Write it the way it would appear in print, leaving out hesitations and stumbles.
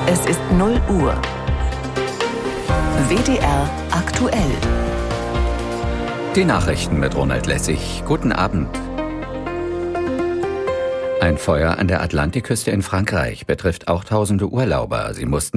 Es ist 0 Uhr. WDR aktuell. Die Nachrichten mit Ronald Lessig. Guten Abend. Ein Feuer an der Atlantikküste in Frankreich betrifft auch tausende Urlauber. Sie mussten